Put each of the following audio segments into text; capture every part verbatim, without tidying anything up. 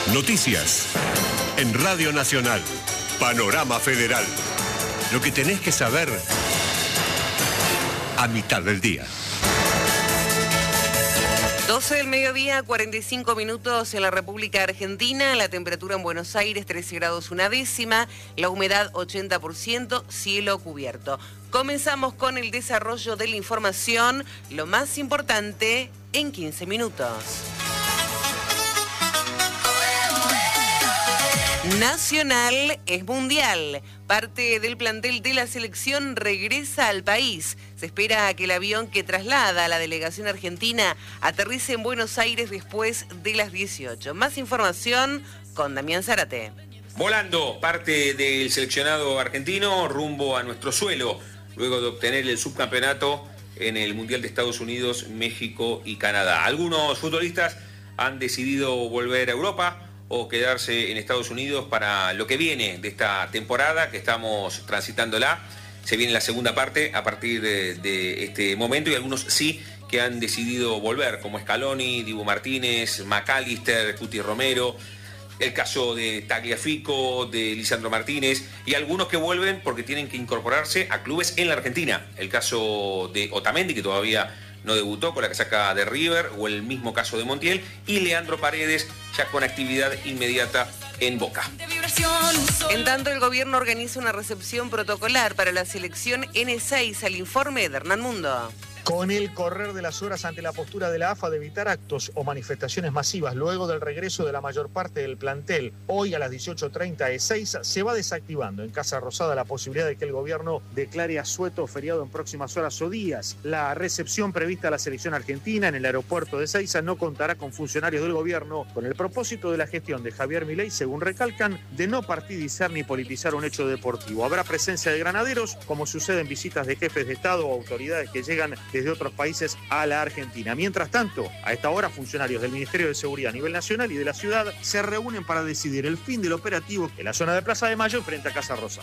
Noticias. En Radio Nacional. Panorama Federal. Lo que tenés que saber a mitad del día. doce del mediodía, cuarenta y cinco minutos en la República Argentina. La temperatura en Buenos Aires, trece grados una décima. La humedad, ochenta por ciento. Cielo cubierto. Comenzamos con el desarrollo de la información. Lo más importante en quince minutos. Nacional es mundial. Parte del plantel de la selección regresa al país. Se espera que el avión que traslada a la delegación argentina aterrice en Buenos Aires después de las dieciocho. Más información con Damián Zárate. Volando parte del seleccionado argentino rumbo a nuestro suelo, luego de obtener el subcampeonato en el Mundial de Estados Unidos, México y Canadá. Algunos futbolistas han decidido volver a Europa o quedarse en Estados Unidos para lo que viene de esta temporada que estamos transitándola. Se viene la segunda parte a partir de, de este momento y algunos sí que han decidido volver, como Scaloni, Dibu Martínez, McAllister, Cuti Romero, el caso de Tagliafico, de Lisandro Martínez, y algunos que vuelven porque tienen que incorporarse a clubes en la Argentina. El caso de Otamendi, que todavía no debutó con la casaca de River, o el mismo caso de Montiel, y Leandro Paredes, ya con actividad inmediata en Boca. En tanto, el gobierno organiza una recepción protocolar para la selección N seis al informe de Hernán Mundo. Con el correr de las horas ante la postura de la A F A de evitar actos o manifestaciones masivas luego del regreso de la mayor parte del plantel, hoy a las dieciocho treinta Ezeiza se va desactivando en Casa Rosada la posibilidad de que el gobierno declare asueto feriado en próximas horas o días. La recepción prevista a la selección argentina en el aeropuerto de Ezeiza no contará con funcionarios del gobierno con el propósito de la gestión de Javier Milei, según recalcan, de no partidizar ni politizar un hecho deportivo. Habrá presencia de granaderos, como sucede en visitas de jefes de Estado o autoridades que llegan desde otros países a la Argentina. Mientras tanto, a esta hora, funcionarios del Ministerio de Seguridad a nivel nacional y de la ciudad se reúnen para decidir el fin del operativo en la zona de Plaza de Mayo frente a Casa Rosada.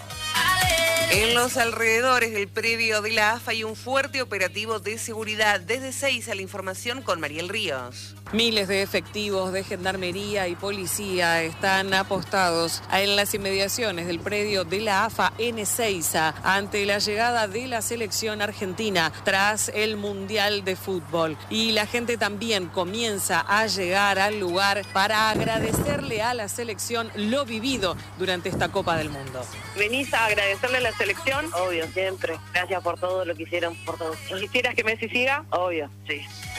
En los alrededores del predio de la A F A hay un fuerte operativo de seguridad. Desde Ezeiza, la información con Mariel Ríos. Miles de efectivos de gendarmería y policía están apostados en las inmediaciones del predio de la A F A en Ezeiza ante la llegada de la selección argentina tras el Mundial de Fútbol. Y la gente también comienza a llegar al lugar para agradecerle a la selección lo vivido durante esta Copa del Mundo. ¿Venís a agradecerle a la selección? Obvio, siempre. Gracias por todo lo que hicieron por todos. ¿Quisieras que Messi siga? Obvio, sí.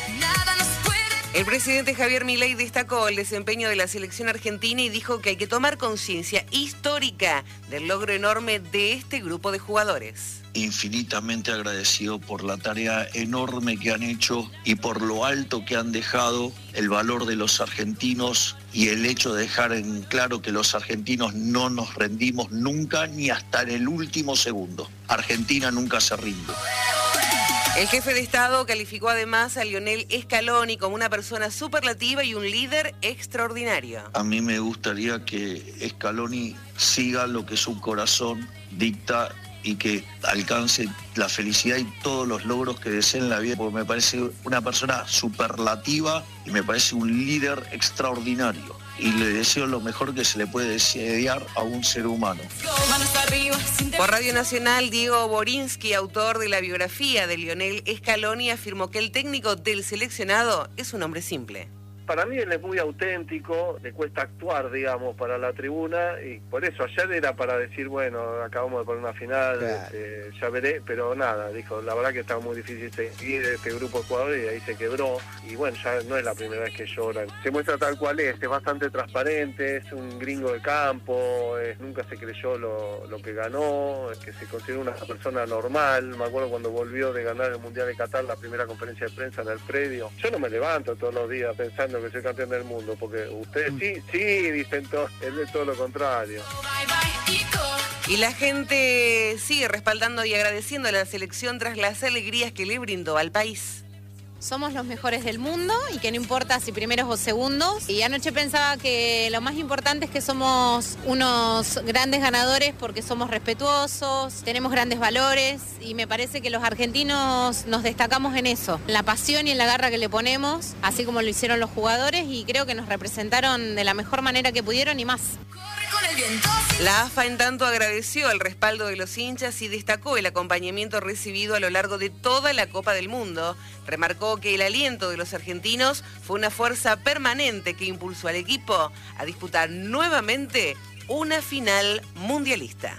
El presidente Javier Milei destacó el desempeño de la selección argentina y dijo que hay que tomar conciencia histórica del logro enorme de este grupo de jugadores. Infinitamente agradecido por la tarea enorme que han hecho y por lo alto que han dejado el valor de los argentinos y el hecho de dejar en claro que los argentinos no nos rendimos nunca ni hasta en el último segundo. Argentina nunca se rinde. El jefe de Estado calificó además a Lionel Scaloni como una persona superlativa y un líder extraordinario. A mí me gustaría que Scaloni siga lo que su corazón dicta y que alcance la felicidad y todos los logros que desee en la vida, porque me parece una persona superlativa y me parece un líder extraordinario. Y le deseo lo mejor que se le puede desear a un ser humano. Por Radio Nacional, Diego Borinsky, autor de la biografía de Lionel Scaloni, afirmó que el técnico del seleccionado es un hombre simple. Para mí él es muy auténtico, le cuesta actuar, digamos, para la tribuna, y por eso ayer era para decir, bueno, acabamos de poner una final, claro. este, ya veré, pero nada, dijo, la verdad que estaba muy difícil seguir este grupo de jugadores y ahí se quebró, y bueno, ya no es la primera vez que lloran. Se muestra tal cual es, es bastante transparente, es un gringo de campo, es, nunca se creyó lo, lo que ganó, es que se considera una persona normal. Me acuerdo cuando volvió de ganar el Mundial de Qatar, la primera conferencia de prensa en el predio. Yo no me levanto todos los días pensando que soy campeón del mundo, porque ustedes sí, sí, dicen todo, es de todo lo contrario. Y la gente sigue respaldando y agradeciendo a la selección tras las alegrías que le brindó al país. somos los mejores del mundo y que no importa si primeros o segundos. Y anoche pensaba que lo más importante es que somos unos grandes ganadores porque somos respetuosos, tenemos grandes valores y me parece que los argentinos nos destacamos en eso, en la pasión y en la garra que le ponemos, así como lo hicieron los jugadores, y creo que nos representaron de la mejor manera que pudieron y más. La A F A en tanto agradeció el respaldo de los hinchas y destacó el acompañamiento recibido a lo largo de toda la Copa del Mundo. Remarcó que el aliento de los argentinos fue una fuerza permanente que impulsó al equipo a disputar nuevamente una final mundialista.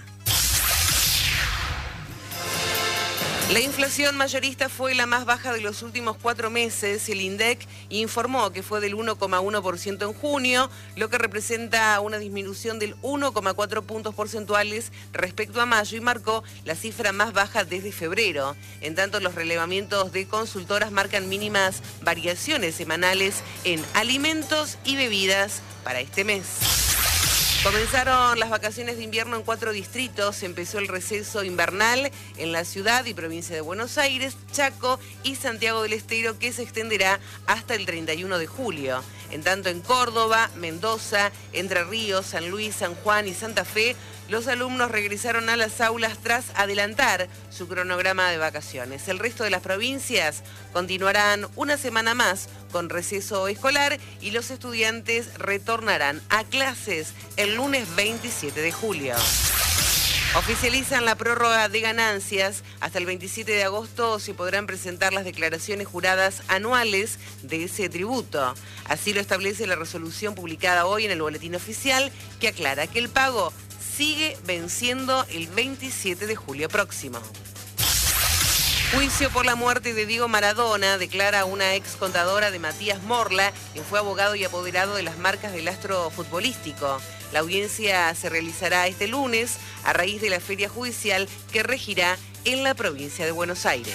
La inflación mayorista fue la más baja de los últimos cuatro meses. El INDEC informó que fue del uno coma uno por ciento en junio, lo que representa una disminución del uno coma cuatro puntos porcentuales respecto a mayo y marcó la cifra más baja desde febrero. En tanto, los relevamientos de consultoras marcan mínimas variaciones semanales en alimentos y bebidas para este mes. Comenzaron las vacaciones de invierno en cuatro distritos. Empezó el receso invernal en la ciudad y provincia de Buenos Aires, Chaco y Santiago del Estero, que se extenderá hasta el treinta y uno de julio. En tanto, en Córdoba, Mendoza, Entre Ríos, San Luis, San Juan y Santa Fe, los alumnos regresaron a las aulas tras adelantar su cronograma de vacaciones. El resto de las provincias continuarán una semana más con receso escolar y los estudiantes retornarán a clases el lunes veintisiete de julio. Oficializan la prórroga de ganancias. Hasta el veintisiete de agosto se podrán presentar las declaraciones juradas anuales de ese tributo. Así lo establece la resolución publicada hoy en el Boletín Oficial, que aclara que el pago sigue venciendo el veintisiete de julio próximo. Juicio por la muerte de Diego Maradona, declara una ex contadora de Matías Morla, quien fue abogado y apoderado de las marcas del astro futbolístico. La audiencia se realizará este lunes a raíz de la feria judicial que regirá en la provincia de Buenos Aires.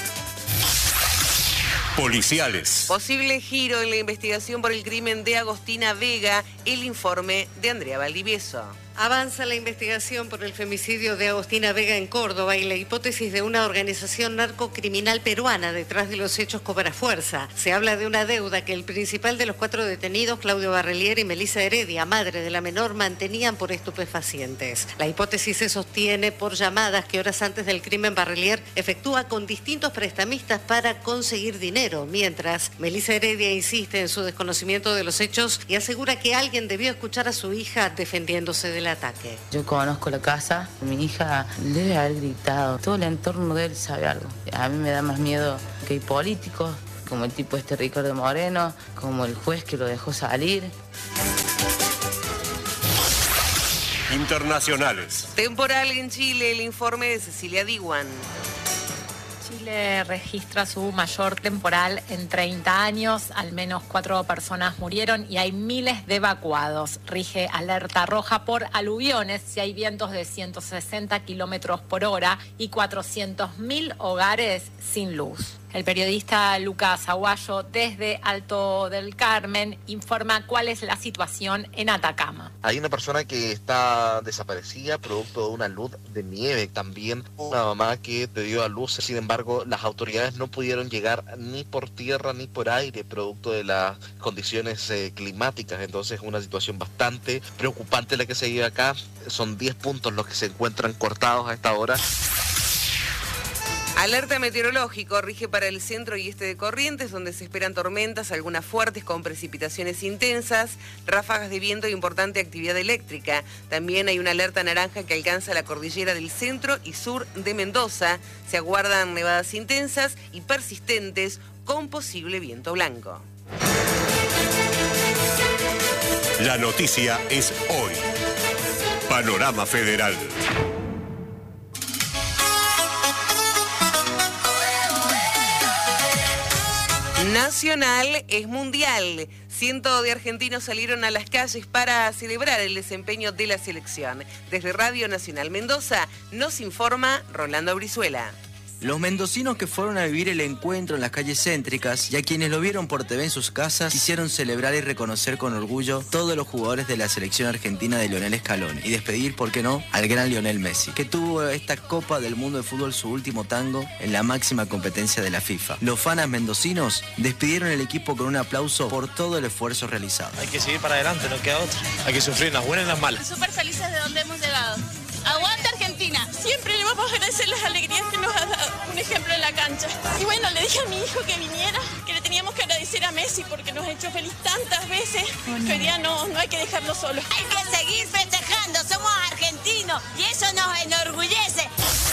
Policiales. Posible giro en la investigación por el crimen de Agostina Vega, el informe de Andrea Valdivieso. Avanza la investigación por el femicidio de Agostina Vega en Córdoba y la hipótesis de una organización narcocriminal peruana detrás de los hechos cobra fuerza. Se habla de una deuda que el principal de los cuatro detenidos, Claudio Barrelier y Melissa Heredia, madre de la menor, mantenían por estupefacientes. La hipótesis se sostiene por llamadas que horas antes del crimen Barrelier efectúa con distintos prestamistas para conseguir dinero, mientras Melissa Heredia insiste en su desconocimiento de los hechos y asegura que alguien debió escuchar a su hija defendiéndose del ataque. Yo conozco la casa, mi hija debe haber gritado, todo el entorno de él sabe algo. A mí me da más miedo que hay políticos, como el tipo este Ricardo Moreno, como el juez que lo dejó salir. Internacionales. Temporal en Chile, el informe de Cecilia Diwan. Chile registra su mayor temporal en treinta años, al menos cuatro personas murieron y hay miles de evacuados. Rige alerta roja por aluviones si hay vientos de ciento sesenta kilómetros por hora y cuatrocientos mil hogares sin luz. El periodista Lucas Aguayo, desde Alto del Carmen, informa cuál es la situación en Atacama. Hay una persona que está desaparecida producto de una luz de nieve. También una mamá que dio a luz. Sin embargo, las autoridades no pudieron llegar ni por tierra ni por aire producto de las condiciones eh, climáticas. Entonces, una situación bastante preocupante la que se vive acá. Son diez puntos los que se encuentran cortados a esta hora. Alerta meteorológico rige para el centro y este de Corrientes, donde se esperan tormentas, algunas fuertes con precipitaciones intensas, ráfagas de viento e importante actividad eléctrica. También hay una alerta naranja que alcanza la cordillera del centro y sur de Mendoza. Se aguardan nevadas intensas y persistentes con posible viento blanco. La noticia es hoy. Panorama Federal. Nacional es mundial. Cientos de argentinos salieron a las calles para celebrar el desempeño de la selección. Desde Radio Nacional Mendoza nos informa Rolando Brizuela. Los mendocinos que fueron a vivir el encuentro en las calles céntricas y a quienes lo vieron por T V en sus casas quisieron celebrar y reconocer con orgullo todos los jugadores de la selección argentina de Lionel Scaloni y despedir, ¿por qué no?, al gran Lionel Messi, que tuvo esta Copa del Mundo de Fútbol su último tango en la máxima competencia de la FIFA. Los fanas mendocinos despidieron el equipo con un aplauso por todo el esfuerzo realizado. Hay que seguir para adelante, no queda otra. Hay que sufrir en las buenas y en las malas. Súper felices de donde hemos llegado. ¡Aguanta Argentina! Siempre le vamos a agradecer las alegrías que nos ha dado. Un ejemplo en la cancha. Y bueno, le dije a mi hijo que viniera, que le teníamos que agradecer a Messi porque nos ha hecho feliz tantas veces. Que hoy día no, no hay que dejarlo solo. Hay que seguir festejando, somos argentinos y eso nos enorgullece.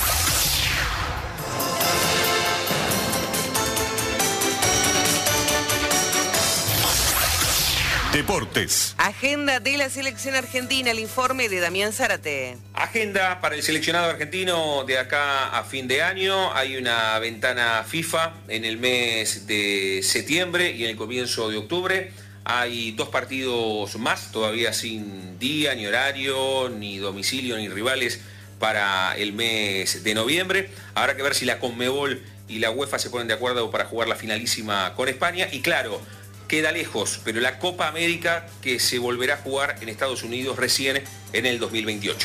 Deportes. Agenda de la selección argentina, el informe de Damián Zárate. Agenda para el seleccionado argentino de acá a fin de año. Hay una ventana FIFA en el mes de septiembre y en el comienzo de octubre. Hay dos partidos más, todavía sin día, ni horario, ni domicilio, ni rivales para el mes de noviembre. Habrá que ver si la Conmebol y la UEFA se ponen de acuerdo para jugar la finalísima con España. Y claro, queda lejos, pero la Copa América que se volverá a jugar en Estados Unidos recién en el dos mil veintiocho.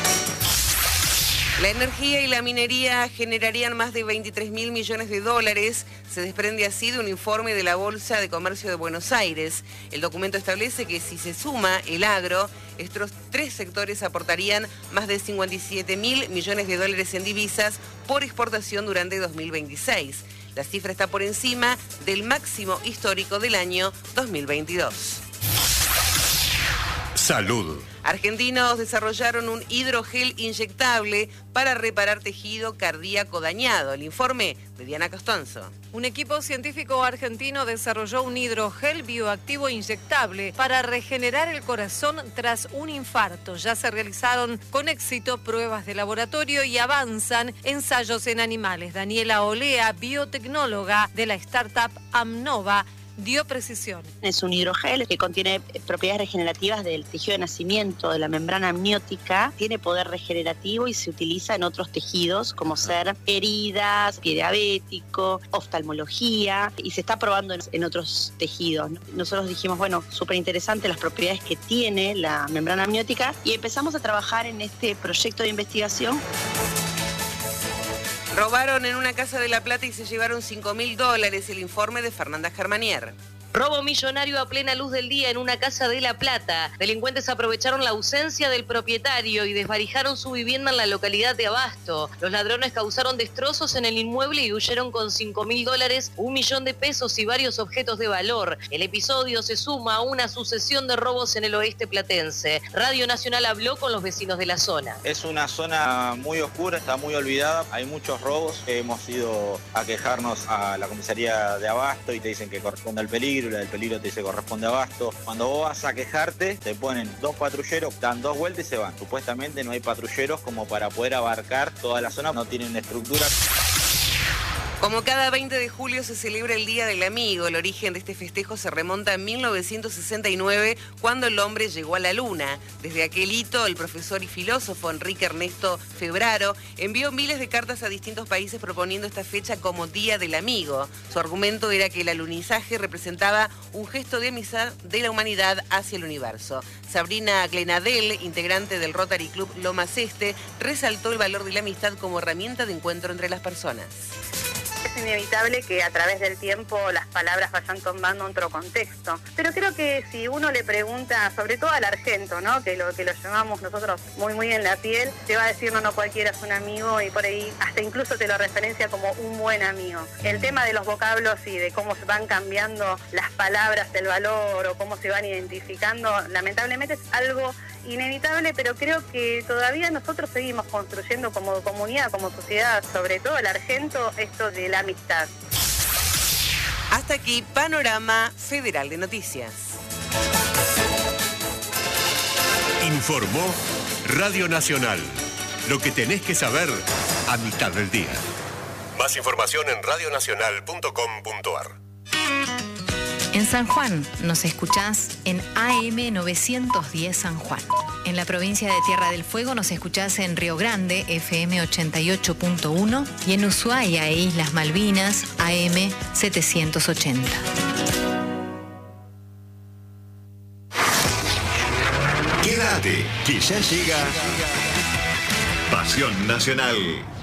La energía y la minería generarían más de veintitrés mil millones de dólares. Se desprende así de un informe de la Bolsa de Comercio de Buenos Aires. El documento establece que si se suma el agro, estos tres sectores aportarían más de cincuenta y siete mil millones de dólares en divisas por exportación durante dos mil veintiséis. La cifra está por encima del máximo histórico del año dos mil veintidós. Salud. Argentinos desarrollaron un hidrogel inyectable para reparar tejido cardíaco dañado. El informe de Diana Costanzo. Un equipo científico argentino desarrolló un hidrogel bioactivo inyectable para regenerar el corazón tras un infarto. Ya se realizaron con éxito pruebas de laboratorio y avanzan ensayos en animales. Daniela Olea, biotecnóloga de la startup Amnova, dio precisión. Es un hidrogel que contiene propiedades regenerativas del tejido de nacimiento, de la membrana amniótica, tiene poder regenerativo y se utiliza en otros tejidos como ser heridas, pie diabético, oftalmología, y se está probando en, en otros tejidos. Nosotros dijimos, bueno, súper interesante las propiedades que tiene la membrana amniótica y empezamos a trabajar en este proyecto de investigación. Robaron en una casa de La Plata y se llevaron cinco mil dólares. El informe de Fernanda Germanier. Robo millonario a plena luz del día en una casa de La Plata. Delincuentes aprovecharon la ausencia del propietario y desvalijaron su vivienda en la localidad de Abasto. Los ladrones causaron destrozos en el inmueble y huyeron con cinco mil dólares, un millón de pesos y varios objetos de valor. El episodio se suma a una sucesión de robos en el oeste platense. Radio Nacional habló con los vecinos de la zona. Es una zona muy oscura, está muy olvidada. Hay muchos robos. Hemos ido a quejarnos a la comisaría de Abasto y te dicen que corresponde al peligro. La del peligro te dice corresponde a Abasto. Cuando vos vas a quejarte, te ponen dos patrulleros, dan dos vueltas y se van. Supuestamente no hay patrulleros como para poder abarcar toda la zona, no tienen estructura. Como cada veinte de julio se celebra el Día del Amigo, el origen de este festejo se remonta a mil novecientos sesenta y nueve, cuando el hombre llegó a la luna. Desde aquel hito, el profesor y filósofo Enrique Ernesto Febraro envió miles de cartas a distintos países proponiendo esta fecha como Día del Amigo. Su argumento era que el alunizaje representaba un gesto de amistad de la humanidad hacia el universo. Sabrina Glenadel, integrante del Rotary Club Lomas Este, resaltó el valor de la amistad como herramienta de encuentro entre las personas. Es inevitable que a través del tiempo las palabras vayan tomando otro contexto. Pero creo que si uno le pregunta, sobre todo al argento, ¿no?, que lo que lo llamamos nosotros muy muy en la piel, te va a decir no, no cualquiera es un amigo y por ahí hasta incluso te lo referencia como un buen amigo. El tema de los vocablos y de cómo se van cambiando las palabras, el valor o cómo se van identificando, lamentablemente es algo inevitable, pero creo que todavía nosotros seguimos construyendo como comunidad, como sociedad, sobre todo el argento, esto de la amistad. Hasta aquí, Panorama Federal de Noticias. Informó Radio Nacional. Lo que tenés que saber a mitad del día. Más información en radio nacional punto com punto a r. En San Juan nos escuchás en A M novecientos diez San Juan. En la provincia de Tierra del Fuego nos escuchás en Río Grande, F M ochenta y ocho punto uno, y en Ushuaia e Islas Malvinas, A M setecientos ochenta. Quédate, que ya llega Pasión Nacional.